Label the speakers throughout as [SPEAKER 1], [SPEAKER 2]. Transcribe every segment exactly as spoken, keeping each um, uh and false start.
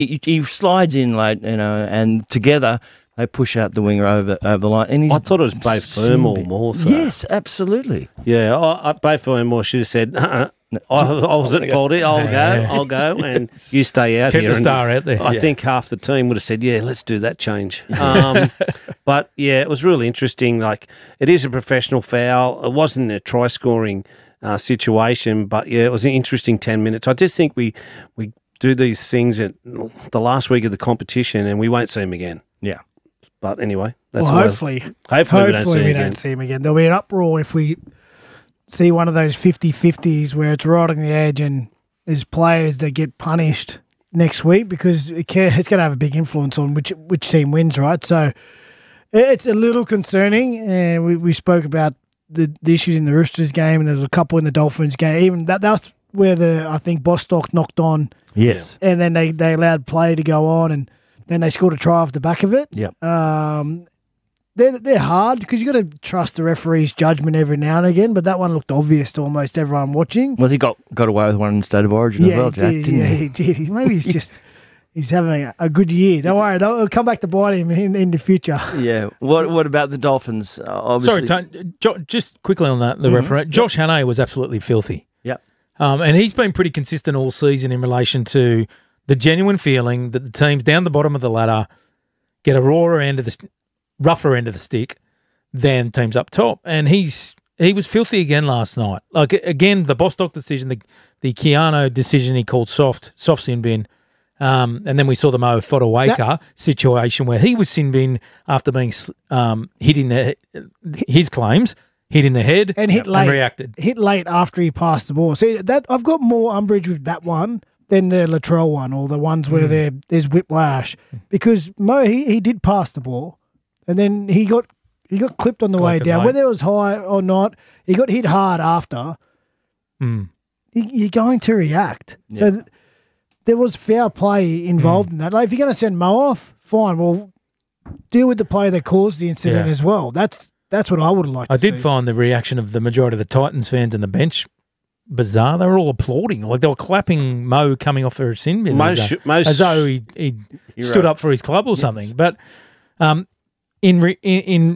[SPEAKER 1] he, he slides in late, you know, and together they push out the winger over over the line. And he's
[SPEAKER 2] I thought it was Beau Fermor more so.
[SPEAKER 1] Yes, absolutely.
[SPEAKER 2] Yeah, I, I, Beau Fermor should have said, uh-uh. I, I was at faulty. I'll go, I'll go, and you stay out
[SPEAKER 3] Keep
[SPEAKER 2] here.
[SPEAKER 3] the star out there.
[SPEAKER 2] I
[SPEAKER 3] Yeah.
[SPEAKER 2] think half the team would have said, "Yeah, let's do that change." Um, but yeah, it was really interesting. Like, it is a professional foul. It wasn't a try scoring uh, situation, but yeah, it was an interesting ten minutes. I just think we we do these things at the last week of the competition, and we won't see them again.
[SPEAKER 1] Yeah.
[SPEAKER 2] But anyway, that's
[SPEAKER 4] well,
[SPEAKER 2] the way-
[SPEAKER 4] hopefully,
[SPEAKER 2] hopefully, we don't see
[SPEAKER 4] hopefully
[SPEAKER 2] him
[SPEAKER 4] we
[SPEAKER 2] again.
[SPEAKER 4] don't see him again. There'll be an uproar if we see one of those fifty-fifties where it's right on the edge and there's players that get punished next week because it can, it's going to have a big influence on which which team wins, right? So it's a little concerning. And we, we spoke about the, the issues in the Roosters game, and there was a couple in the Dolphins game. Even that that's where the I think Bostock knocked on.
[SPEAKER 1] Yes.
[SPEAKER 4] And then they, they allowed play to go on, and then they scored a try off the back of it.
[SPEAKER 1] Yep.
[SPEAKER 4] Um, they're, they're hard because you got to trust the referee's judgment every now and again, but that one looked obvious to almost everyone watching.
[SPEAKER 1] Well, he got, got away with one in State of Origin
[SPEAKER 4] yeah,
[SPEAKER 1] as well,
[SPEAKER 4] he
[SPEAKER 1] Jack,
[SPEAKER 4] did,
[SPEAKER 1] didn't
[SPEAKER 4] yeah,
[SPEAKER 1] he?
[SPEAKER 4] he did. He- Maybe he's just he's having a, a good year. Don't worry, they'll it'll come back to bite him in, in the future.
[SPEAKER 1] Yeah. What What about the Dolphins? Uh, obviously,
[SPEAKER 3] Sorry, Tony, jo- just quickly on that, the
[SPEAKER 1] Mhm.
[SPEAKER 3] referee. Josh Hannay was absolutely filthy.
[SPEAKER 1] Yep.
[SPEAKER 3] Um, and he's been pretty consistent all season in relation to the genuine feeling that the teams down the bottom of the ladder get a rawer end of the st- rougher end of the stick than teams up top. And he's he was filthy again last night. Like, again, the Bostock decision, the the Keano decision he called soft, soft sin bin. Um, and then we saw the Mo Fodawaker situation where he was sin bin after being um, hit in the, his claims, hit in the head
[SPEAKER 4] And hit late.
[SPEAKER 3] reacted.
[SPEAKER 4] Hit late after he passed the ball. See, that I've got more umbrage with that one than the Latrell one or the ones where
[SPEAKER 3] Mm.
[SPEAKER 4] there there's whiplash. Because Mo, he, he did pass the ball, and then he got he got clipped on the way
[SPEAKER 3] Collected
[SPEAKER 4] down.
[SPEAKER 3] late.
[SPEAKER 4] Whether it was high or not, he got hit hard after.
[SPEAKER 3] Mm.
[SPEAKER 4] You- You're going to react. So
[SPEAKER 1] Yeah.
[SPEAKER 4] th- there was fair play involved
[SPEAKER 3] Mm.
[SPEAKER 4] in that. Like, if you're going to send Mo off, fine. Well, deal with the player that caused the incident
[SPEAKER 3] Yeah.
[SPEAKER 4] as well. That's that's what I would have liked
[SPEAKER 3] I
[SPEAKER 4] to
[SPEAKER 3] did
[SPEAKER 4] see.
[SPEAKER 3] find the reaction of the majority of the Titans fans and the bench bizarre. They were all applauding. Like, they were clapping Mo coming off for a sin bin.
[SPEAKER 2] Most,
[SPEAKER 3] as, though,
[SPEAKER 2] most,
[SPEAKER 3] as though he, he
[SPEAKER 2] You're
[SPEAKER 3] stood
[SPEAKER 2] right.
[SPEAKER 3] up for his club or something. But um, in, re, in in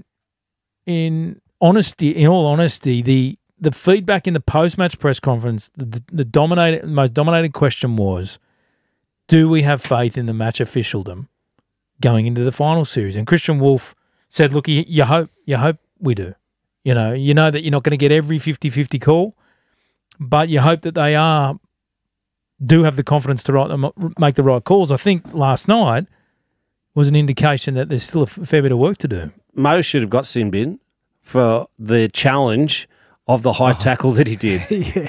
[SPEAKER 3] in honesty, in all honesty, the the feedback in the post match press conference, the the dominated, most dominating question was, do we have faith in the match officialdom going into the final series? And Christian Wolf said, "Look, you, you hope you hope we do. You know, you know that you're not going to get every fifty-fifty call, but you hope that they are do have the confidence to write, make the right calls." I think last night was an indication that there's still a fair bit of work to do.
[SPEAKER 2] Mo should have got sin bin for the challenge of the high tackle that he did.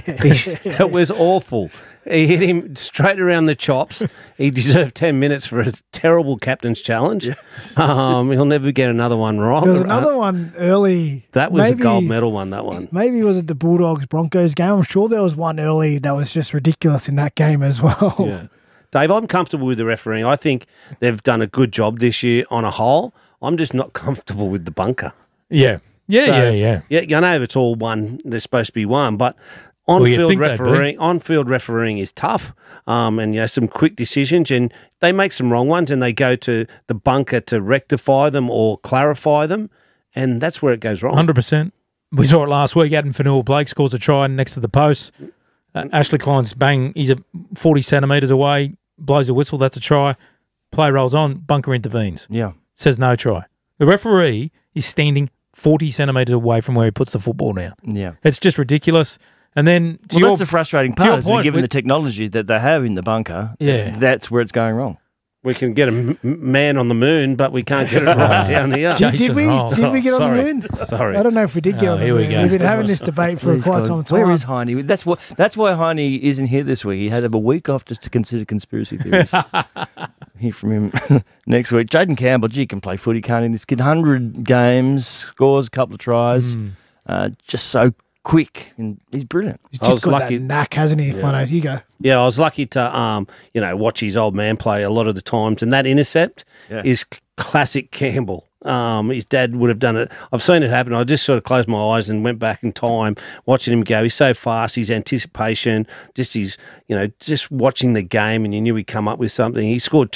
[SPEAKER 2] It was awful. He hit him straight around the chops. He deserved ten minutes for a terrible captain's challenge. Um, he'll never get another one wrong.
[SPEAKER 4] There was another one early.
[SPEAKER 2] That was
[SPEAKER 4] maybe,
[SPEAKER 2] a gold medal one, that one.
[SPEAKER 4] Maybe was it the Bulldogs Broncos game? I'm sure there was one early that was just ridiculous in that game as well.
[SPEAKER 2] Yeah. Dave, I'm comfortable with the refereeing. I think they've done a good job this year on a whole. I'm just not comfortable with the bunker.
[SPEAKER 3] Yeah, yeah,
[SPEAKER 2] So,
[SPEAKER 3] yeah, yeah.
[SPEAKER 2] Yeah, I know it's all one. They're supposed to be one, but
[SPEAKER 3] Well, you'd
[SPEAKER 2] on-field
[SPEAKER 3] think they'd be.
[SPEAKER 2] refereeing, on-field refereeing is tough. Um, and you know, some quick decisions, and they make some wrong ones, and they go to the bunker to rectify them or clarify them, and that's where it goes wrong.
[SPEAKER 3] one hundred percent. We saw it last week. Adam Fanua-Blake scores a try next to the post. Uh, Ashley Klein's bang. He's a forty centimetres away, blows a whistle. That's a try. Play rolls on. Bunker intervenes.
[SPEAKER 1] Yeah.
[SPEAKER 3] Says no try. The referee is standing forty centimetres away from where he puts the football down.
[SPEAKER 1] Yeah.
[SPEAKER 3] It's just ridiculous. And then to
[SPEAKER 1] Well,
[SPEAKER 3] your,
[SPEAKER 1] that's the frustrating
[SPEAKER 3] to your
[SPEAKER 1] part. Is that
[SPEAKER 3] point,
[SPEAKER 1] given
[SPEAKER 3] with-
[SPEAKER 1] the technology that they have in the bunker,
[SPEAKER 3] Yeah.
[SPEAKER 1] that's where it's going wrong.
[SPEAKER 2] We can get a m- man on the moon, but we can't get it right down here.
[SPEAKER 4] Did, did
[SPEAKER 3] Jason
[SPEAKER 4] we?
[SPEAKER 3] Roll.
[SPEAKER 4] Did we get on
[SPEAKER 2] Sorry.
[SPEAKER 4] the moon?
[SPEAKER 2] Sorry.
[SPEAKER 4] I don't know if we did get
[SPEAKER 3] Oh,
[SPEAKER 4] on the
[SPEAKER 3] here we
[SPEAKER 4] moon.
[SPEAKER 3] go.
[SPEAKER 4] We've been having this debate for
[SPEAKER 1] Please
[SPEAKER 4] quite
[SPEAKER 1] God,
[SPEAKER 4] some time.
[SPEAKER 1] Where is Heine? That's what. That's why Heine isn't here this week. He had to have a week off just to consider conspiracy theories. Hear from him next week. Jaden Campbell, gee, can play footy, can't he? This kid, one hundred games, scores a couple of tries,
[SPEAKER 3] Mm.
[SPEAKER 1] uh, just so quick, and he's brilliant.
[SPEAKER 4] He's
[SPEAKER 2] I
[SPEAKER 4] just
[SPEAKER 2] was
[SPEAKER 4] got
[SPEAKER 2] lucky-
[SPEAKER 4] that knack, hasn't he, Flanos? You go.
[SPEAKER 2] Yeah, I was lucky to, um, you know, watch his old man play a lot of the times, and that intercept
[SPEAKER 1] Yeah.
[SPEAKER 2] is c- classic Campbell. Um, his dad would have done it. I've seen it happen. I just sort of closed my eyes and went back in time, watching him go. He's so fast. His anticipation, just his, you know, just watching the game, and you knew he'd come up with something. He scored